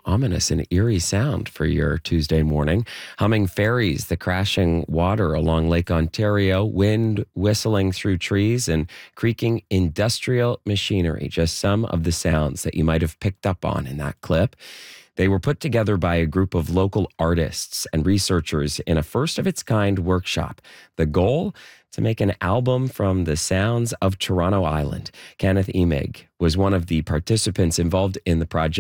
ominous and eerie sound for your Tuesday morning. Humming ferries, the crashing water along Lake Ontario, wind whistling through trees, and creaking industrial machinery. Just some of the sounds that you might have picked up on in that clip. They were put together by a group of local artists and researchers in a first-of-its-kind workshop. The goal? To make an album from the sounds of Toronto Island. Kenneth Emig was one of the participants involved in the project.